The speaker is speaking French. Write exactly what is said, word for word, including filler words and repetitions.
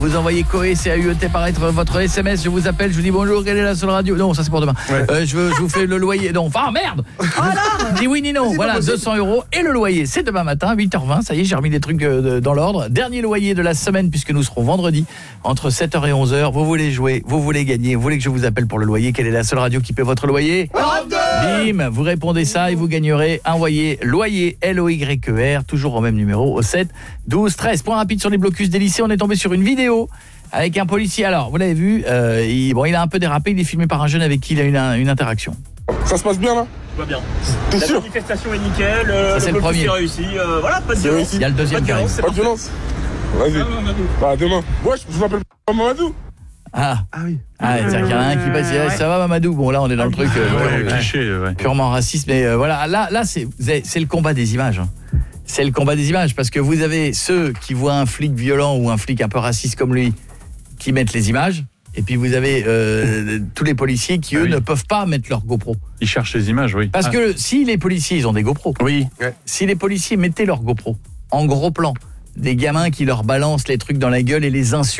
Vous envoyez Coé, C A U E T par être votre S M S, je vous appelle, je vous dis bonjour, quelle est la seule radio? Non, ça c'est pour demain. Ouais. Euh, je, veux, je vous fais le loyer. Non, enfin merde. Voilà. Dis oui ni non. Voilà, deux cents euros et le loyer, c'est demain matin, huit heures vingt. Ça y est, j'ai remis des trucs euh, dans l'ordre. Dernier loyer de la semaine puisque nous serons vendredi entre sept heures et onze heures. Vous voulez jouer, vous voulez gagner, vous voulez que je vous appelle pour le loyer? Quelle est la seule radio qui paie votre loyer? Bim, vous répondez ça et vous gagnerez un loyer, loyer L O Y E R, toujours au même numéro, au sept douze treize. Point rapide sur les blocus des lycées, on est tombé sur une vidéo avec un policier. Alors, vous l'avez vu, euh, il, bon, il a un peu dérapé, il est filmé par un jeune avec qui il a une, une interaction. Ça se passe bien là? Tout va bien. T'es La sûr? manifestation est nickel, euh, ça, c'est le, le premier. Est réussi, euh, voilà, pas de violence. Il y a le deuxième qui arrive. Pas de violence. Vas-y. Bah demain. Ouais, je m'appelle pas Mamadou. Ah. Ah oui. Ah, c'est-à-dire qu'il y en a un qui passe, ouais. Ça va Mamadou? Bon là on est dans le truc euh, ouais, cliché, ouais. purement raciste, mais euh, voilà, là, là c'est, c'est le combat des images. Hein. C'est le combat des images, parce que vous avez ceux qui voient un flic violent ou un flic un peu raciste comme lui, qui mettent les images, et puis vous avez euh, tous les policiers qui, eux, ah oui. ne peuvent pas mettre leur GoPro. Ils cherchent les images, oui. Parce ah. que si les policiers, ils ont des GoPro, oui. Ouais. Si les policiers mettaient leur GoPro en gros plan, des gamins qui leur balancent les trucs dans la gueule et les insultent,